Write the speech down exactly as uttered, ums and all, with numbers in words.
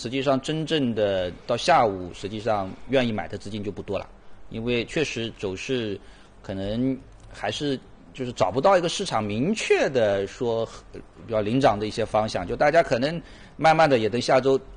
实际上真正的到下午，实际上愿意买的资金就不多了，因为确实走势可能还是就是找不到一个市场明确的说比较领涨的一些方向，就大家可能慢慢的也等下周